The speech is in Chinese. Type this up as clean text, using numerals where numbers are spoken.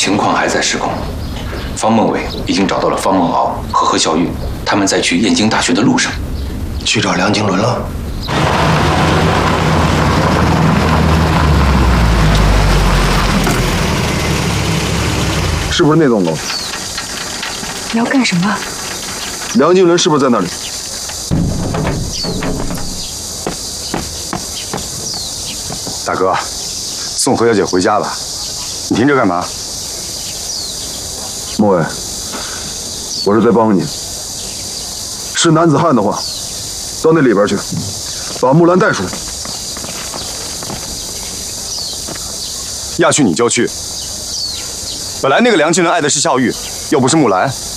情况还在失控。方孟伟已经找到了方孟敖和何小玉，他们在去燕京大学的路上。 去找梁经纶了？ 是不是那栋楼？ 你要干什么？ 梁经纶是不是在那里？ 大哥，送何小姐回家了，你停这干嘛？ 莫伟，我是在帮你。是男子汉的话，到那里边去，把木兰带出来。 要去你就去。本来那个梁经纶爱的是孝玉，又不是木兰。